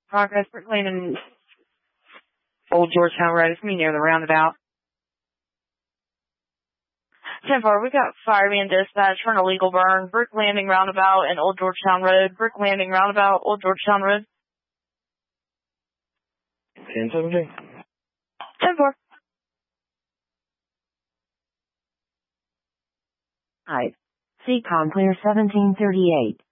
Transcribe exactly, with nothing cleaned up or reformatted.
Progress, Brick Lane and Old Georgetown Road. It's me near the roundabout. ten four, we got fireman dispatch for an illegal burn. Brick Landing Roundabout and Old Georgetown Road. Brick Landing Roundabout, Old Georgetown Road. ten seventeen. ten four. Hi. C COM clear seventeen thirty-eight.